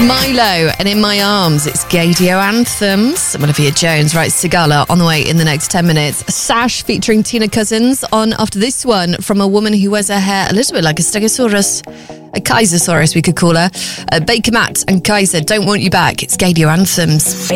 Milo and In My Arms. It's Gaydio Anthems. Olivia Jones writes Sigala on the way in the next 10 minutes. Sash featuring Tina Cousins on after this one from a woman who wears her hair a little bit like a Stegosaurus. A Kaisersaurus, we could call her. Baker Matt and Kaiser, Don't Want You Back. It's Gaydio Anthems.